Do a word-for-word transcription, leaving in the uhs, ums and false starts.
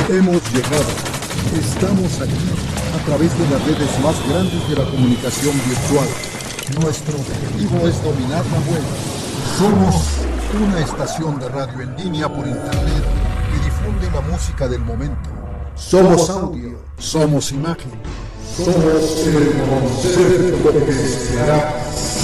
Hemos llegado. Estamos aquí a través de las redes más grandes de la comunicación virtual. Nuestro objetivo es dominar la web. Somos una estación de radio en línea por internet que difunde la música del momento. Somos audio, somos imagen, somos el concepto que será